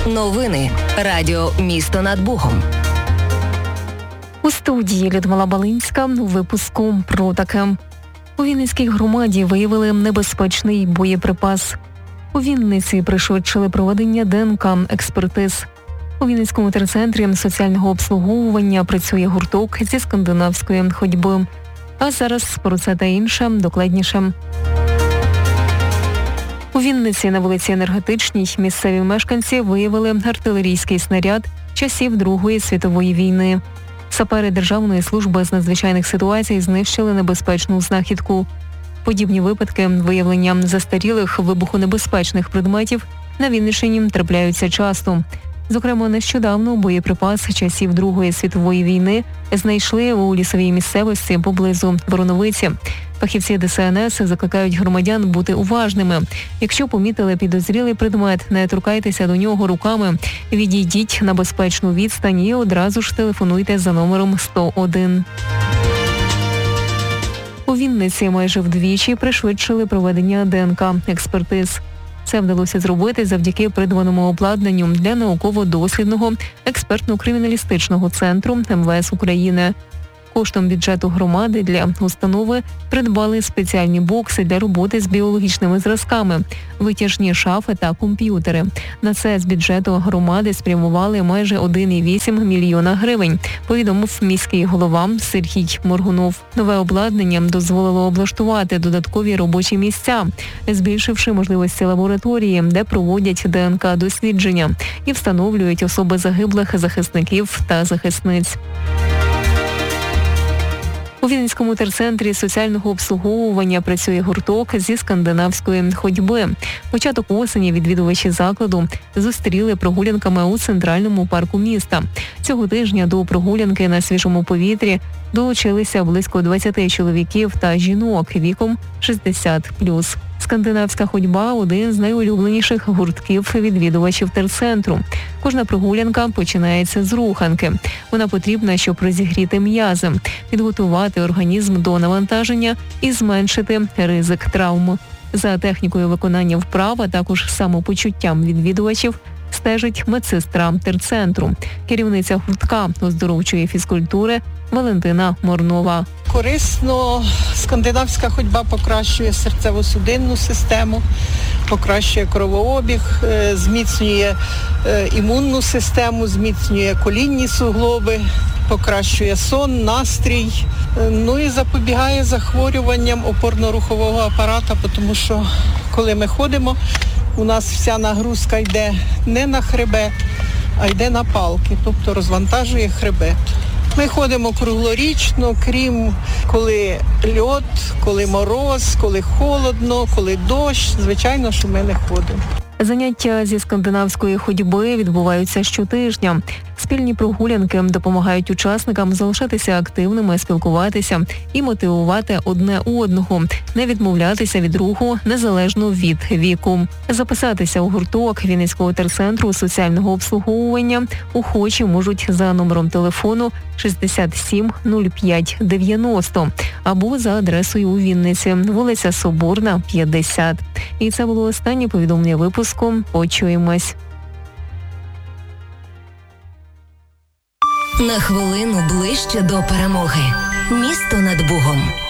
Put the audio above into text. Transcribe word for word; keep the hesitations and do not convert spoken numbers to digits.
Новини. Радіо «Місто над Богом». У студії Людмила Балинська у випуску про таке. У Вінницькій громаді виявили небезпечний боєприпас. У Вінниці пришвидшили проведення Д Н К-експертиз. У Вінницькому терцентрі соціального обслуговування працює гурток зі скандинавської ходьби. А зараз про це та інше докладніше. У Вінниці на вулиці Енергетичній місцеві мешканці виявили артилерійський снаряд часів Другої світової війни. Сапери Державної служби з надзвичайних ситуацій знищили небезпечну знахідку. Подібні випадки виявлення застарілих вибухонебезпечних предметів на Вінниччині трапляються часто. Зокрема, нещодавно боєприпас часів Другої світової війни знайшли у лісовій місцевості поблизу Вороновиці. Фахівці Д С Н С закликають громадян бути уважними. Якщо помітили підозрілий предмет, не торкайтеся до нього руками, відійдіть на безпечну відстань і одразу ж телефонуйте за номером сто один. У Вінниці майже вдвічі пришвидшили проведення Д Н К-експертиз. Це вдалося зробити завдяки придбаному обладнанню для науково-дослідного експертно-криміналістичного центру М В С України. Коштом бюджету громади для установи придбали спеціальні бокси для роботи з біологічними зразками, витяжні шафи та комп'ютери. На це з бюджету громади спрямували майже один цілих вісім десятих мільйона гривень, повідомив міський голова Сергій Моргунов. Нове обладнання дозволило облаштувати додаткові робочі місця, збільшивши можливості лабораторії, де проводять Д Н К-дослідження і встановлюють особи загиблих захисників та захисниць. У Вінницькому терцентрі соціального обслуговування працює гурток зі скандинавської ходьби. Початок осені відвідувачі закладу зустріли прогулянками у центральному парку міста. Цього тижня до прогулянки на свіжому повітрі долучилися близько двадцять чоловіків та жінок віком шістдесят плюс. Скандинавська ходьба – один з найулюбленіших гуртків відвідувачів терцентру. Кожна прогулянка починається з руханки. Вона потрібна, щоб розігріти м'язи, підготувати організм до навантаження і зменшити ризик травм. За технікою виконання вправ, а також самопочуттям відвідувачів стежить медсестра терцентру, керівниця гуртка оздоровчої фізкультури Валентина Морнова. Корисно, скандинавська ходьба покращує серцево-судинну систему, покращує кровообіг, зміцнює імунну систему, зміцнює колінні суглоби, покращує сон, настрій, ну і запобігає захворюванням опорно-рухового апарата, тому що коли ми ходимо, у нас вся нагрузка йде не на хребет, а йде на палки, тобто розвантажує хребет. Ми ходимо круглорічно, крім коли льод, коли мороз, коли холодно, коли дощ. Звичайно, що ми не ходимо. Заняття зі скандинавської ходьби відбуваються щотижня. Спільні прогулянки допомагають учасникам залишатися активними, спілкуватися і мотивувати одне одного, не відмовлятися від руху незалежно від віку. Записатися у гурток Вінницького терцентру соціального обслуговування охочі можуть за номером телефону шістдесят сім нуль п'ять дев'яносто або за адресою у Вінниці, вулиця Соборна, п'ятдесят. І це було останнє повідомлення випуску. Почуємось. На хвилину ближче до перемоги. Місто над Богом.